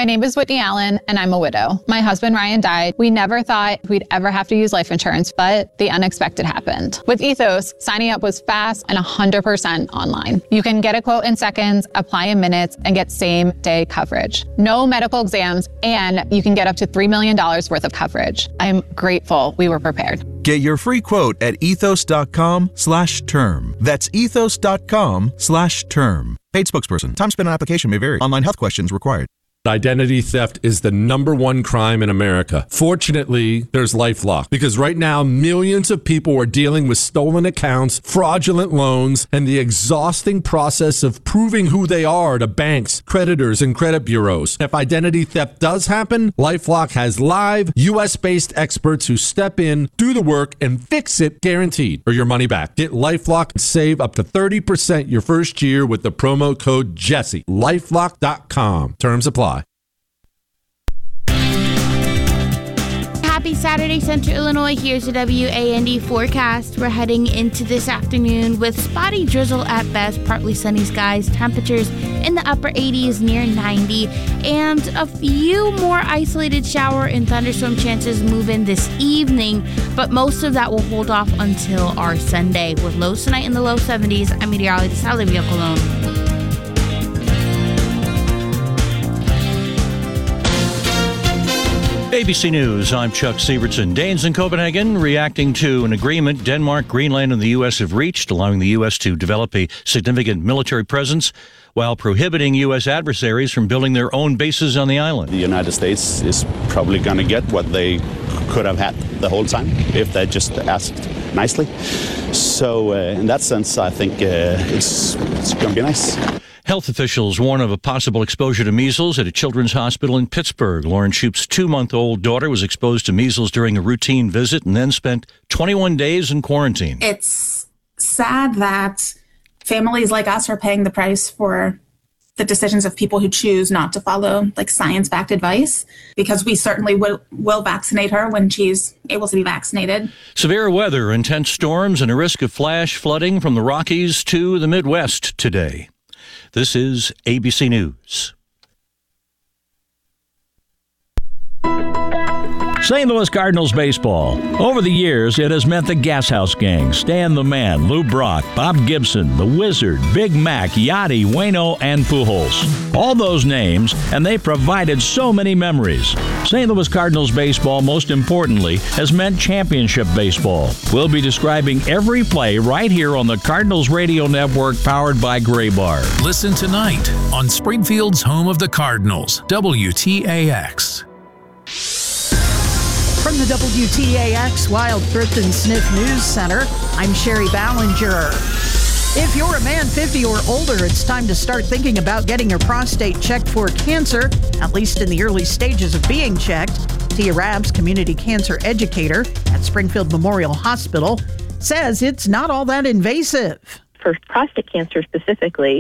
name is Whitney Allen, and I'm a widow. My husband, Ryan, died. We never thought we'd ever have to use life insurance, but the unexpected happened. With Ethos, signing up was fast and 100% online. You can get a quote in seconds, apply in minutes, and get same-day coverage. No medical exams, and you can get up to $3 million worth of coverage. I'm grateful we were prepared. Get your free quote at ethos.com/term. That's ethos.com/term. Paid spokesperson. Time spent on application may vary. Online health questions required. Identity theft is the #1 crime in America. Fortunately, there's LifeLock, because right now millions of people are dealing with stolen accounts, fraudulent loans, and the exhausting process of proving who they are to banks, creditors, and credit bureaus. If identity theft does happen, LifeLock has live US-based experts who step in, do the work, and fix it, guaranteed, or your money back. Get LifeLock and save up to 30% your first year with the promo code Jesse. LifeLock.com. Terms apply. Happy Saturday, Central Illinois. Here's a WAND forecast. We're heading into this afternoon with spotty drizzle at best, partly sunny skies, temperatures in the upper 80s, near 90, and a few more isolated shower and thunderstorm chances move in this evening, but most of that will hold off until our Sunday, with lows tonight in the low 70s. I'm meteorologist Olivia Colon. ABC News, I'm Chuck Sievertson. Danes in Copenhagen reacting to an agreement Denmark, Greenland, and the U.S. have reached, allowing the U.S. to develop a significant military presence while prohibiting U.S. adversaries from building their own bases on the island. The United States is probably going to get what they could have had the whole time if they just asked nicely. So in that sense, I think it's going to be nice. Health officials warn of a possible exposure to measles at a children's hospital in Pittsburgh. Lauren Shoup's 2-month-old daughter was exposed to measles during a routine visit and then spent 21 days in quarantine. It's sad that families like us are paying the price for the decisions of people who choose not to follow science-backed advice, because we certainly will vaccinate her when she's able to be vaccinated. Severe weather, intense storms, and a risk of flash flooding from the Rockies to the Midwest today. This is ABC News. St. Louis Cardinals baseball. Over the years, it has meant the Gas House Gang, Stan the Man, Lou Brock, Bob Gibson, the Wizard, Big Mac, Yachty, Waino, and Pujols. All those names, and they provided so many memories. St. Louis Cardinals baseball, most importantly, has meant championship baseball. We'll be describing every play right here on the Cardinals Radio Network, powered by Graybar. Listen tonight on Springfield's home of the Cardinals, WTAX. From the WTAX Wild Earth and Sniff News Center, I'm Sherry Ballinger. If you're a man 50 or older, it's time to start thinking about getting your prostate checked for cancer, at least in the early stages of being checked. Tia Rabs, community cancer educator at Springfield Memorial Hospital, says it's not all that invasive. For prostate cancer specifically,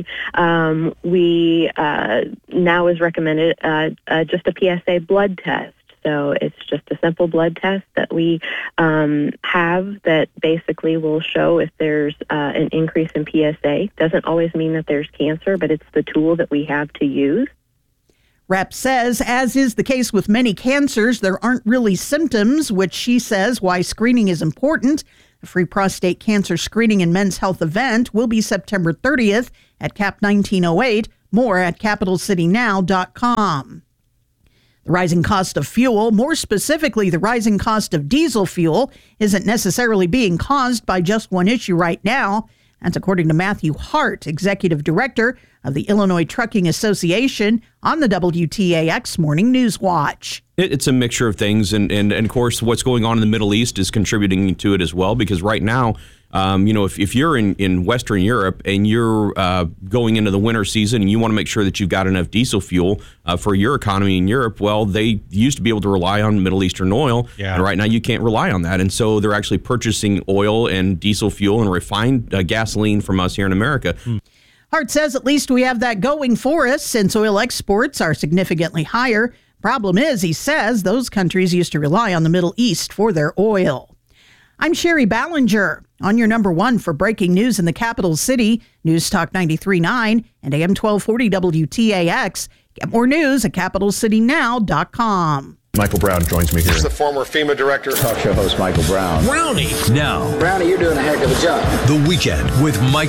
we now is recommended just a PSA blood test. So it's just a simple blood test that we have that basically will show if there's an increase in PSA. Doesn't always mean that there's cancer, but it's the tool that we have to use. Rep says, as is the case with many cancers, there aren't really symptoms, which she says why screening is important. A free prostate cancer screening and men's health event will be September 30th at CAP 1908. More at capitalcitynow.com. The rising cost of fuel, more specifically the rising cost of diesel fuel, isn't necessarily being caused by just one issue right now. That's according to Matthew Hart, executive director of the Illinois Trucking Association, on the WTAX Morning News Watch. It's a mixture of things, and of course what's going on in the Middle East is contributing to it as well, because right now, if you're in Western Europe and you're going into the winter season and you want to make sure that you've got enough diesel fuel for your economy in Europe, well, they used to be able to rely on Middle Eastern oil, and right now you can't rely on that. And so they're actually purchasing oil and diesel fuel and refined gasoline from us here in America. Hart says at least we have that going for us since oil exports are significantly higher. Problem is, he says, those countries used to rely on the Middle East for their oil. I'm Sherry Ballinger, on your number one for breaking news in the capital city, News Talk 93.9 and AM 1240 WTAX. Get more news at capitalcitynow.com. Michael Brown joins me here. This is the former FEMA director. Talk show host Michael Brown. Brownie. Now. Brownie, you're doing a heck of a job. The Weekend with Mike